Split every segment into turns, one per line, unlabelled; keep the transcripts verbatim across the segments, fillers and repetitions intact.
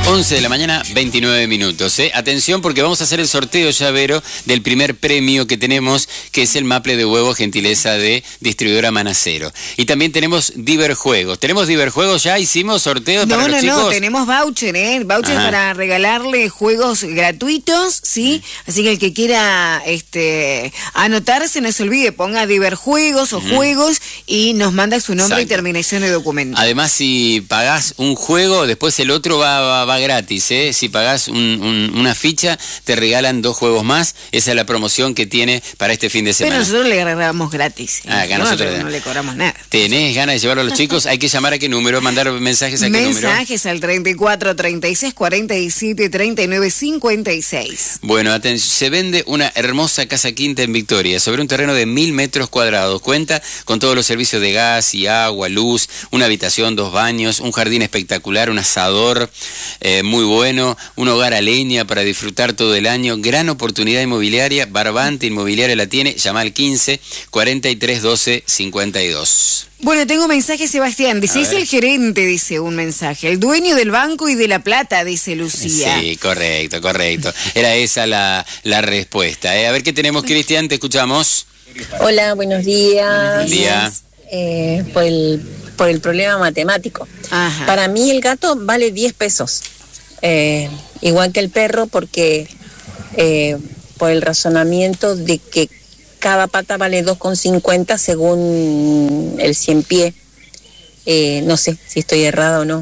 once de la mañana, veintinueve minutos. ¿eh? Atención porque vamos a hacer el sorteo, ya Vero, del primer premio que tenemos, que es el maple de huevo, gentileza de distribuidora Manacero. Y también tenemos Diverjuegos. ¿Tenemos Diverjuegos ya? ¿Hicimos sorteos
no,
para
no,
los chicos?
No, no, tenemos voucher, ¿eh? Voucher Ajá. para regalarle juegos gratuitos, ¿sí? Mm. Así que el que quiera este, anotarse, no se olvide, ponga Diverjuegos o mm. juegos y nos manda su nombre Exacto. y terminación de documento.
Además, si pagás un juego, después el otro va, va, va gratis, ¿eh? Si pagás un, un, una ficha, te regalan dos juegos más. Esa es la promoción que tiene para este fin de semana.
Pero nosotros le regalamos gratis. ¿eh?
Ah, acá
no,
nosotros
no le cobramos nada.
¿Tenés ganas de llevarlo a los chicos? Hay que llamar a qué número, mandar mensajes a qué
mensajes
número.
Mensajes al treinta y cuatro, treinta y seis, cuarenta y siete, treinta y nueve, cincuenta y seis.
Bueno, atención, se vende una hermosa casa quinta en Victoria, sobre un terreno de mil metros cuadrados. Cuenta con todos los servicios de gas y agua, luz, una habitación, dos baños, un jardín espectacular, un asador eh, muy bueno, un hogar a leña para disfrutar todo el año. Gran oportunidad inmobiliaria, Barbante Inmobiliaria la tiene. Llama al quince, cuarenta y tres, doce, cincuenta y dos.
Bueno, tengo un mensaje, Sebastián. Dice, es el gerente, dice un mensaje. El dueño del banco y de la plata, dice Lucía.
Sí, correcto, correcto. Era esa la, la respuesta. ¿eh? A ver qué tenemos, Cristian, te escuchamos.
Hola, buenos días.
Buen día.
Eh, por, el, por el problema matemático.
Ajá.
Para mí el gato vale diez pesos. Eh, igual que el perro, porque eh, por el razonamiento de que cada pata vale dos con cincuenta según el cien pie. Eh, no sé si estoy errada o no.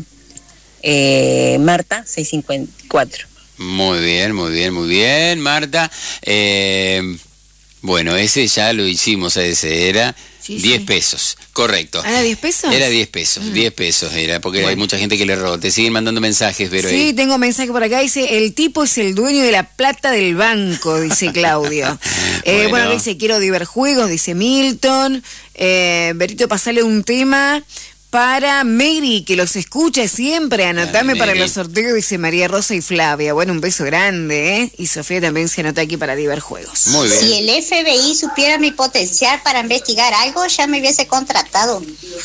Eh, Marta, seis cincuenta y cuatro.
Muy bien, muy bien, muy bien, Marta. Eh, bueno, ese ya lo hicimos, ese era sí, diez sí. pesos, correcto.
¿Era diez pesos?
Era diez pesos, mm. diez pesos era, porque bueno. hay mucha gente que le robó. Te siguen mandando mensajes, pero
Sí,
ahí.
tengo mensaje por acá, dice, el tipo es el dueño de la plata del banco, dice Claudio. eh, bueno, bueno dice, quiero Diverjuegos, dice Milton. Eh, Berito, pasale un tema para Mary, que los escucha siempre. Anotame para los sorteos, dice María Rosa y Flavia. Bueno, un beso grande, ¿eh? Y Sofía también se anota aquí para Diverjuegos.
Muy bien.
Si el F B I supiera mi potencial para investigar algo, ya me hubiese contratado.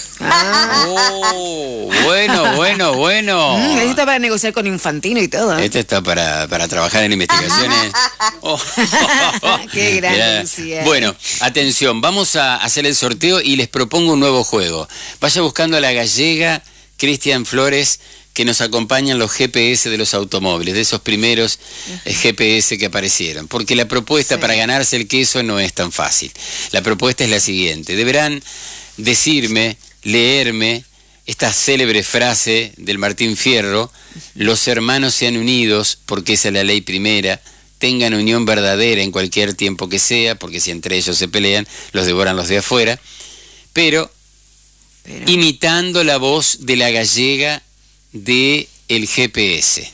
Ah. Oh, bueno, bueno, bueno.
Mm, este está para negociar con Infantino y todo.
Este está para, para trabajar en investigaciones. Oh.
Qué grande, Lucía.
Bueno, atención, vamos a hacer el sorteo y les propongo un nuevo juego. Vaya buscando a la gallega Cristian Flores, que nos acompañan los G P S de los automóviles, de esos primeros eh, G P S que aparecieron. Porque la propuesta sí. para ganarse el queso no es tan fácil. La propuesta es la siguiente. Deberán decirme, leerme esta célebre frase del Martín Fierro: los hermanos sean unidos porque esa es la ley primera, tengan unión verdadera en cualquier tiempo que sea, porque si entre ellos se pelean, los devoran los de afuera, pero, pero... imitando la voz de la gallega de el G P S.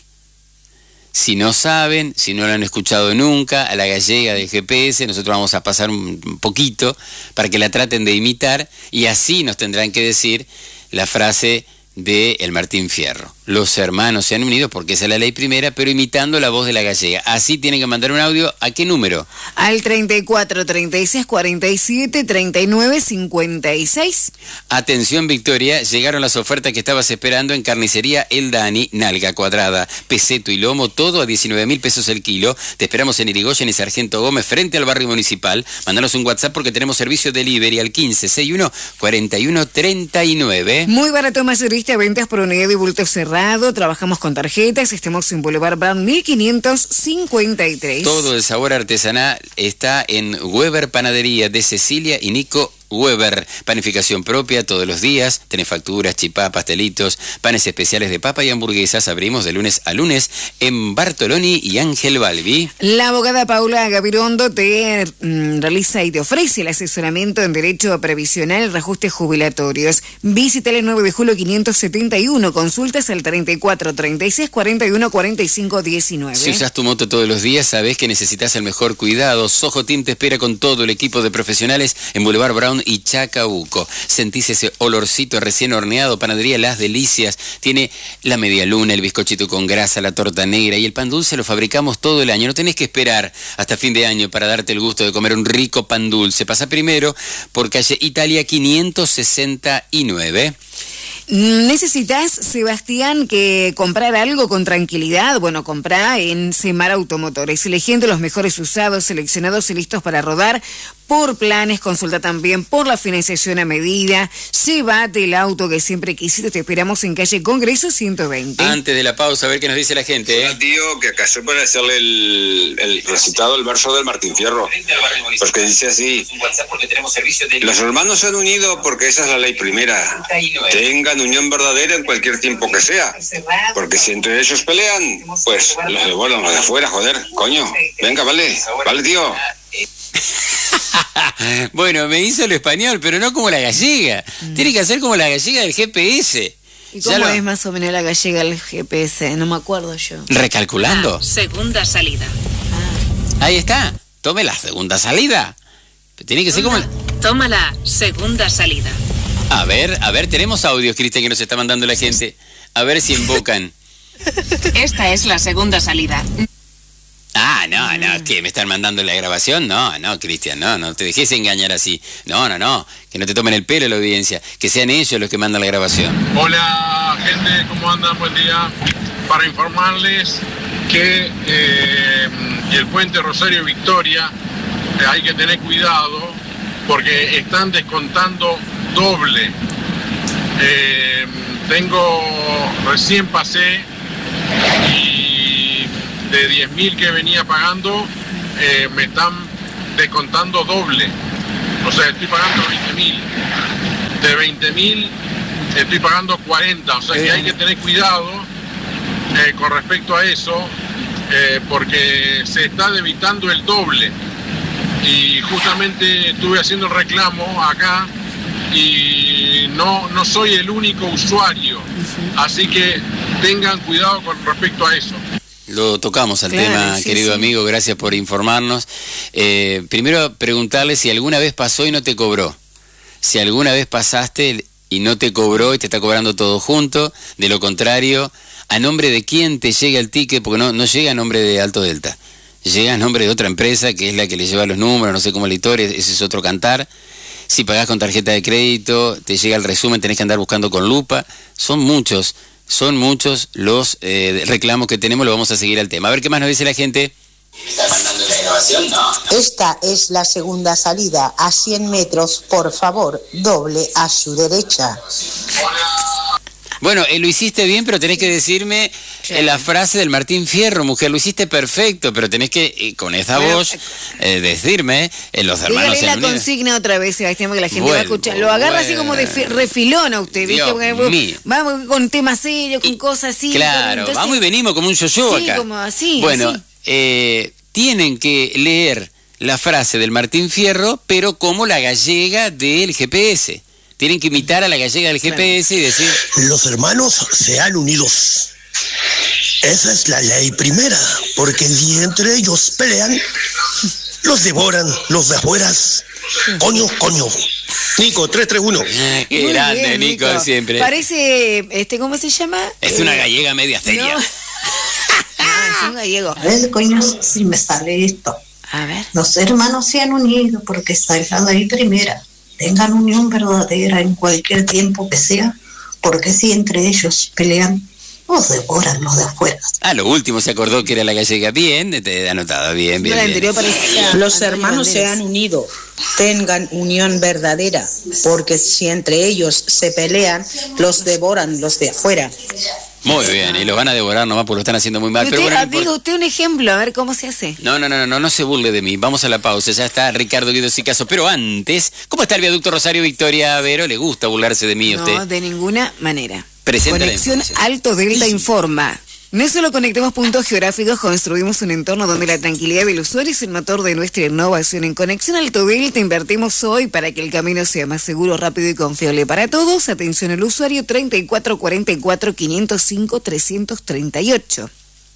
Si no saben, si no lo han escuchado nunca, a la gallega del G P S, nosotros vamos a pasar un poquito para que la traten de imitar y así nos tendrán que decir la frase de el Martín Fierro. Los hermanos se han unido porque esa es la ley primera, pero imitando la voz de la gallega. Así tienen que mandar un audio. ¿A qué número?
Al treinta y cuatro, treinta y seis, cuarenta y siete, treinta y nueve, cincuenta y seis.
Atención, Victoria, llegaron las ofertas que estabas esperando en Carnicería El Dani, nalga cuadrada, peseto y lomo, todo a diecinueve mil pesos el kilo. Te esperamos en Irigoyen y Sargento Gómez, frente al barrio municipal. Mándanos un WhatsApp porque tenemos servicio delivery al quince, sesenta y uno, cuarenta y uno, treinta y nueve.
Muy barato, mayorista, ventas por unidad y bulto cerrado. Trabajamos con tarjetas, estamos en Boulevard Brown mil quinientos cincuenta y tres.
Todo el sabor artesanal está en Weber Panadería de Cecilia y Nico Weber. Panificación propia todos los días, tenés facturas, chipá, pastelitos, panes especiales de papa y hamburguesas. Abrimos de lunes a lunes en Bartoloni y Ángel Balbi.
La abogada Paula Gavirondo te mm, realiza y te ofrece el asesoramiento en derecho previsional y reajustes jubilatorios. Visítale el nueve de julio quinientos setenta y uno, consultas al treinta y cuatro, treinta y seis, cuarenta y uno, cuarenta y cinco, diecinueve.
Si usas tu moto todos los días, sabés que necesitas el mejor cuidado. Soho Team te espera con todo el equipo de profesionales en Boulevard Brown y Chacabuco. Sentís ese olorcito recién horneado. Panadería Las Delicias tiene la media luna, el bizcochito con grasa, la torta negra y el pan dulce lo fabricamos todo el año. No tenés que esperar hasta fin de año para darte el gusto de comer un rico pan dulce. Pasa primero por calle Italia quinientos sesenta y nueve.
¿Necesitas, Sebastián, que comprar algo con tranquilidad? Bueno, comprá en Semar Automotores, eligiendo los mejores usados, seleccionados y listos para rodar por planes. Consulta también por la financiación a medida. Llévate el auto que siempre quisiste. Te esperamos en calle Congreso ciento veinte.
Antes de la pausa, a ver qué nos dice la gente.
Hola, tío, que acaso para hacerle el, el recitado del verso del Martín Fierro. Pues que dice así: los hermanos se han unido porque esa es la ley primera. Tengan unión verdadera en cualquier tiempo que sea. Porque si entre ellos pelean, pues los devuelvan los de afuera, joder, coño. Venga, vale, vale, tío.
Bueno, me hizo el español, pero no como la gallega. Mm. Tiene que hacer como la gallega del G P S.
¿Y cómo lo... es más o menos la gallega del G P S? No me acuerdo yo.
Recalculando.
Ah, segunda salida.
Ah.
Ahí está. Tome la segunda salida. Tiene que ser como...
Toma la segunda salida.
A ver, a ver, tenemos audios, Cristian, que nos está mandando la gente. A ver si invocan.
Esta es la segunda salida.
Ah, no, no, ¿qué? ¿Me están mandando la grabación? No, no, Cristian, no, no te dejes engañar así. No, no, no, que no te tomen el pelo la audiencia, que sean ellos los que mandan la grabación.
Hola, gente, ¿cómo andan? Buen día. Para informarles que eh, el puente Rosario Victoria eh, hay que tener cuidado porque están descontando doble. Eh, tengo, recién pasé y de diez mil que venía pagando, eh, me están descontando doble. O sea, estoy pagando veinte mil. De veinte mil estoy pagando cuarenta. O sea que hay que tener cuidado eh, con respecto a eso, eh, porque se está debitando el doble. Y justamente estuve haciendo el reclamo acá y no, no soy el único usuario. Así que tengan cuidado con respecto a eso.
Lo tocamos al claro, tema, sí, querido sí. amigo, gracias por informarnos. Eh, primero preguntarle si alguna vez pasó y no te cobró. Si alguna vez pasaste y no te cobró y te está cobrando todo junto. De lo contrario, ¿a nombre de quién te llega el ticket? Porque no, no llega a nombre de Alto Delta. Llega a nombre de otra empresa que es la que le lleva los números, no sé cómo la historia, ese es otro cantar. Si pagás con tarjeta de crédito, te llega el resumen, tenés que andar buscando con lupa. Son muchos. Son muchos los eh, reclamos que tenemos, lo vamos a seguir al tema. A ver qué más nos dice la gente.
¿Está mandando la grabación? No. Esta es la segunda salida, a cien metros, por favor, doble a su derecha.
Bueno, eh, lo hiciste bien, pero tenés que decirme eh, la frase del Martín Fierro, mujer, lo hiciste perfecto, pero tenés que, eh, con esa bueno, voz, eh, decirme, eh, los hermanos
dígale la
unidos.
Consigna otra vez, Sebastián, porque la gente
Vuelvo,
va a escuchar. Lo agarra
vuelvo.
así como de refilón a usted, ¿viste?
Porque,
vamos con temas serios, con cosas así.
Claro, entonces, vamos y venimos como un yo-yo
sí,
acá.
Como así,
bueno,
así.
Eh, tienen que leer la frase del Martín Fierro, pero como la gallega del G P S. Tienen que imitar a la gallega del G P S y decir...
Los hermanos se han unido. Esa es la ley primera, porque si entre ellos pelean, los devoran los de afuera. Coño, coño. Nico, tres tres uno.
Ah, qué muy grande, bien, Nico, Nico, siempre.
Parece, este, ¿cómo se llama?
Es
eh,
una gallega media seria.
No. Ah, es un gallego.
A ver, coño, si me sale esto.
A ver.
Los hermanos se han unido porque esa es la ley primera. Tengan unión verdadera en cualquier tiempo que sea, porque si entre ellos pelean, los devoran los de afuera.
Ah, lo último se acordó que era la gallega. Bien, te he anotado, bien, bien. bien.
Anterior parecía
los hermanos se han unido, tengan unión verdadera, porque si entre ellos se pelean, los devoran los de afuera.
Muy bien, y los van a devorar nomás porque lo están haciendo muy mal.
Usted,
pero bueno, no
diga usted un ejemplo, a ver cómo se hace.
No, no, no, no, no se burle de mí. Vamos a la pausa, ya está Ricardo Guido Sicaso. Pero antes, ¿cómo está el viaducto Rosario Victoria Vero? ¿Le gusta burlarse de mí a usted?
No, de ninguna manera.
Presenta
Conexión Alto Delta sí. informa. No solo conectemos puntos geográficos, construimos un entorno donde la tranquilidad del usuario es el motor de nuestra innovación. En Conexión Alto Delta invertimos hoy para que el camino sea más seguro, rápido y confiable para todos. Atención al usuario treinta y cuatro cuarenta y cuatro, quinientos cinco, trescientos treinta y ocho.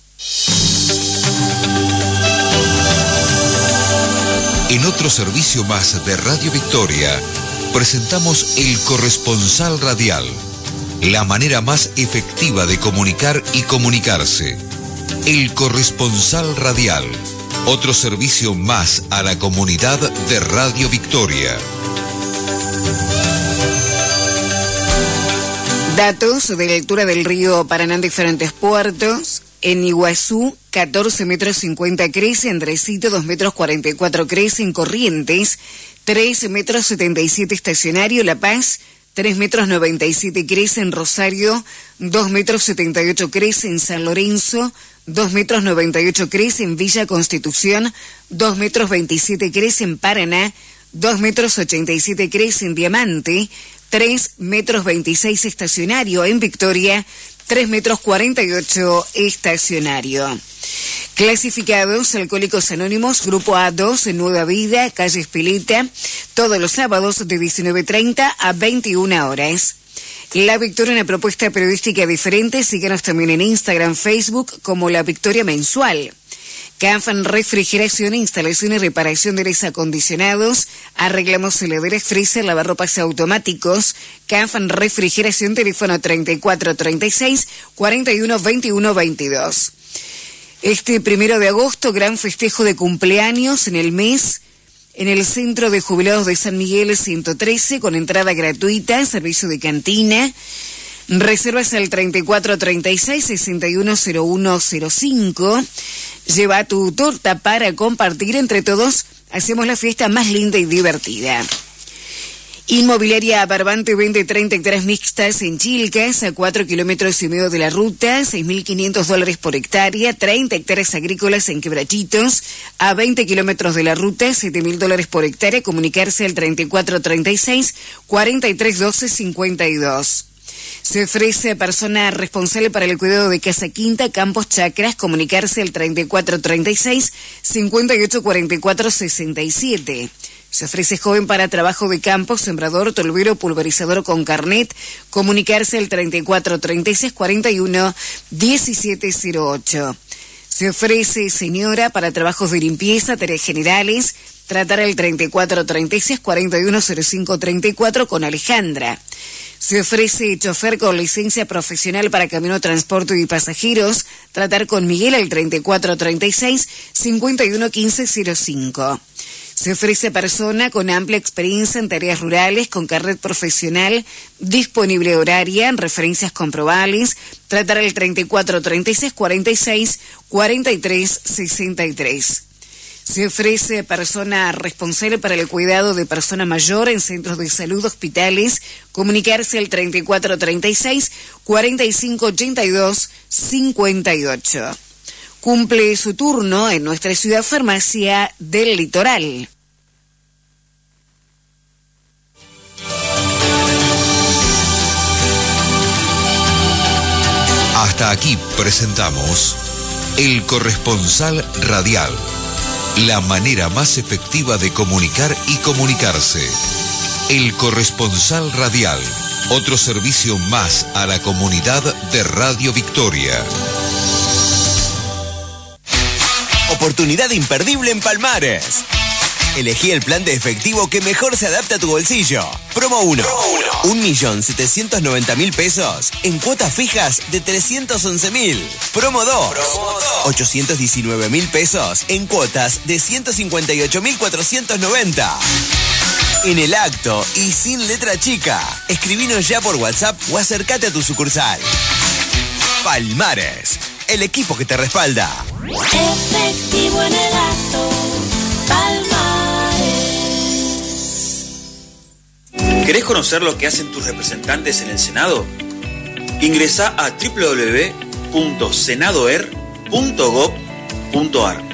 En otro servicio más de Radio Victoria, presentamos El Corresponsal Radial. La manera más efectiva de comunicar y comunicarse. El Corresponsal Radial. Otro servicio más a la comunidad de Radio Victoria.
Datos de la altura del río Paraná en diferentes puertos. En Iguazú, catorce metros cincuenta crece, Andresito, dos metros cuarenta y cuatro crece, en Corrientes, tres metros setenta y siete estacionario, La Paz, tres metros noventa y siete crece, en Rosario, dos metros setenta y ocho crece, en San Lorenzo, dos metros noventa y ocho crece, en Villa Constitución, dos metros veintisiete crece, en Paraná, dos metros ochenta y siete crece, en Diamante, tres metros veintiséis estacionario, en Victoria, tres metros cuarenta y ocho estacionario. Clasificados: Alcohólicos Anónimos, Grupo A dos, en Nueva Vida, calle Espileta, todos los sábados de diecinueve treinta a veintiuna horas. La Victoria, una propuesta periodística diferente. Síganos también en Instagram, Facebook como La Victoria Mensual. Canfan Refrigeración, instalación y reparación de aires acondicionados, arreglamos heladeras, freezer, lavarropas automáticos. Canfan Refrigeración, teléfono treinta y cuatro treinta y seis, cuarenta y uno veintiuno veintidós. Este primero de agosto, gran festejo de cumpleaños en el mes, en el Centro de Jubilados de San Miguel ciento trece, con entrada gratuita, servicio de cantina. Reservas al treinta y cuatro treinta y seis, sesenta y uno cero uno cero cinco. Lleva tu torta para compartir entre todos. Hacemos la fiesta más linda y divertida. Inmobiliaria Barbante vende treinta hectáreas mixtas en Chilcas, a cuatro kilómetros y medio de la ruta, seis mil quinientos dólares por hectárea. treinta hectáreas agrícolas en Quebrachitos, a veinte kilómetros de la ruta, siete mil dólares por hectárea. Comunicarse al treinta y cuatro treinta y seis, cuarenta y tres doce cincuenta y dos. Se ofrece a persona responsable para el cuidado de Casa Quinta, Campos Chacras. Comunicarse al treinta y cuatro treinta y seis, cincuenta y ocho cuarenta y cuatro sesenta y siete. Se ofrece joven para trabajo de campo, sembrador, tolvero, pulverizador con carnet. Comunicarse al treinta y cuatro treinta y seis, cuarenta y uno diecisiete cero ocho. Se ofrece señora para trabajos de limpieza, tareas generales. Tratar al treinta y cuatro treinta y seis, cuarenta y uno cero cinco treinta y cuatro con Alejandra. Se ofrece chofer con licencia profesional para camión, transporte y pasajeros. Tratar con Miguel al treinta y cuatro treinta y seis, cincuenta y uno quince cero cinco. Se ofrece persona con amplia experiencia en tareas rurales, con carnet profesional, disponible horaria, referencias comprobables. Tratar al treinta y cuatro treinta y seis, cuarenta y seis, cuarenta y tres sesenta y tres. Se ofrece persona responsable para el cuidado de persona mayor en centros de salud, hospitales. Comunicarse al treinta y cuatro treinta y seis, cuarenta y cinco ochenta y dos cincuenta y ocho. Cumple su turno en nuestra ciudad farmacia del Litoral.
Hasta aquí presentamos El Corresponsal Radial. La manera más efectiva de comunicar y comunicarse. El Corresponsal Radial. Otro servicio más a la comunidad de Radio Victoria.
Oportunidad imperdible en Palmares. Elegí el plan de efectivo que mejor se adapta a tu bolsillo. Promo uno. un millón setecientos noventa mil pesos en cuotas fijas de trescientos once mil. Promo dos. ochocientos diecinueve mil pesos en cuotas de ciento cincuenta y ocho mil cuatrocientos noventa. En el acto y sin letra chica. Escribinos ya por WhatsApp o acércate a tu sucursal. Palmares, el equipo que te respalda.
Efectivo en el acto. Palmares.
¿Querés conocer lo que hacen tus representantes en el Senado? Ingresá a doble u doble u doble u punto senadoer punto gob punto ar.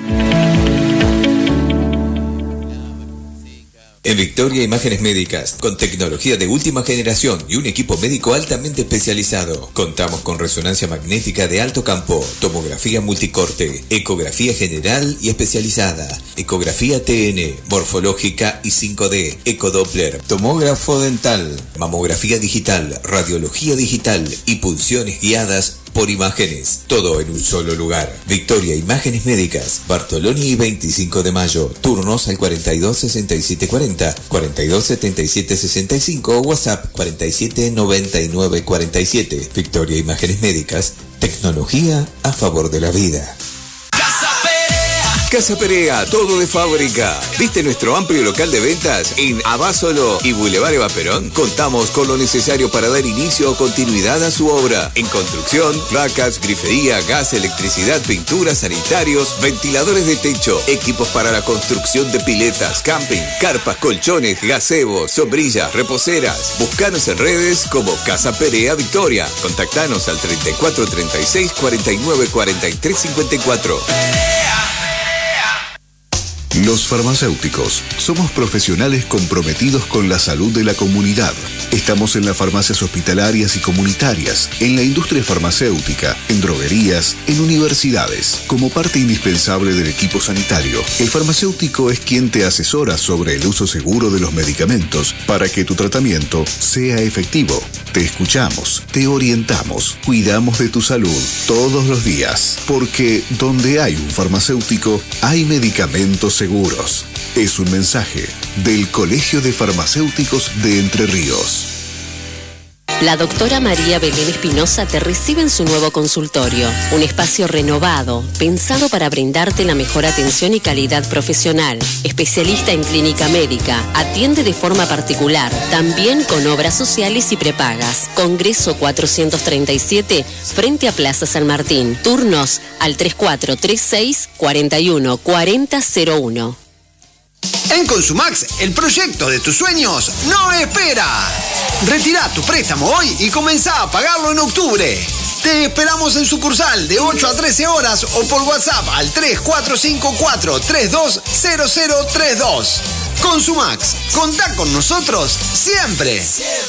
En Victoria, imágenes médicas, con tecnología de última generación y un equipo médico altamente especializado. Contamos con resonancia magnética de alto campo, tomografía multicorte, ecografía general y especializada, ecografía T N, morfológica y cinco D, ecodoppler, tomógrafo dental, mamografía digital, radiología digital y punciones guiadas por imágenes, todo en un solo lugar. Victoria, imágenes médicas, Bartoloni y veinticinco de mayo, turnos al cuarenta y dos sesenta y siete cuarenta, cuarenta y dos setenta y siete sesenta y cinco o WhatsApp cuarenta y siete noventa y nueve cuarenta y siete. Victoria, imágenes médicas, tecnología a favor de la vida.
Casa Perea,
Casa Perea, todo de fábrica. ¿Viste nuestro amplio local de ventas en Abasolo y Boulevard Eva Perón? Contamos con lo necesario para dar inicio o continuidad a su obra. En construcción, placas, grifería, gas, electricidad, pintura, sanitarios, ventiladores de techo, equipos para la construcción de piletas, camping, carpas, colchones, gazebos, sombrillas, reposeras. Búscanos en redes como Casa Perea Victoria. Contactanos al treinta y cuatro treinta y seis cuarenta y nueve cuarenta y tres cincuenta y cuatro.
Los farmacéuticos somos profesionales comprometidos con la salud de la comunidad. Estamos en las farmacias hospitalarias y comunitarias, en la industria farmacéutica, en droguerías, en universidades, como parte indispensable del equipo sanitario. El farmacéutico es quien te asesora sobre el uso seguro de los medicamentos para que tu tratamiento sea efectivo. Te escuchamos, te orientamos, cuidamos de tu salud todos los días, porque donde hay un farmacéutico, hay medicamentos seguros. Es un mensaje del Colegio de Farmacéuticos de Entre Ríos.
La doctora María Belén Espinosa te recibe en su nuevo consultorio, un espacio renovado, pensado para brindarte la mejor atención y calidad profesional. Especialista en clínica médica, atiende de forma particular, también con obras sociales y prepagas. Congreso cuatrocientos treinta y siete, frente a Plaza San Martín. Turnos al tres cuatro tres seis, cuatro uno cuatro cero cero uno.
En Consumax, el proyecto de tus sueños no espera. Retira tu préstamo hoy y comenzá a pagarlo en octubre. Te esperamos en sucursal de ocho a trece horas o por WhatsApp al tres cuatro cinco cuatro tres dos cero cero tres dos. Consumax, contá con nosotros siempre.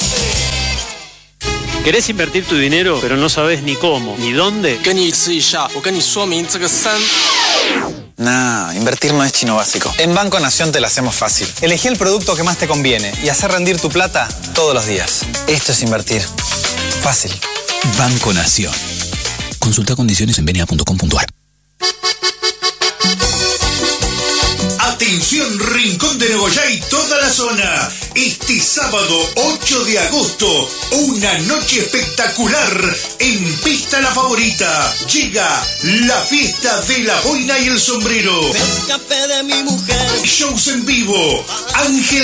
¿Querés invertir tu dinero, pero no sabes ni cómo, ni dónde?
Nah, invertir no es chino básico. En Banco Nación te la hacemos fácil. Elegí el producto que más te conviene y hacer rendir tu plata todos los días. Esto es invertir. Fácil.
Banco Nación. Consulta condiciones en b n a punto com punto a r.
Atención Rincón de Nogoyá y toda la zona. Este sábado ocho de agosto, una noche espectacular en Pista La Favorita. Llega la fiesta de la boina y el sombrero.
Me escapé de mi mujer.
Shows en vivo. Ángel